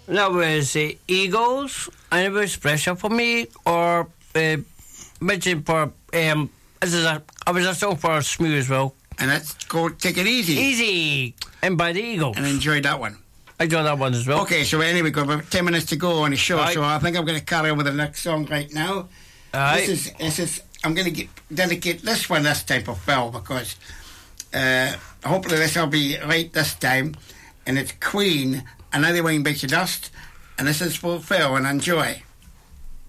That was Eagles, and it was Pressure for Me, or mentioned for, I was a song for Smoo as well. And let's go Take It Easy. Easy, and by the Eagles. And enjoyed that one. I enjoyed that one as well. Okay, so anyway, we've got about 10 minutes to go on the show, so I think I'm going to carry on with the next song right now. This is I'm going to dedicate this one this time for Phil, because hopefully this will be right this time. And it's Queen, Another Wine Bites the Dust, and this is for Phil, and enjoy.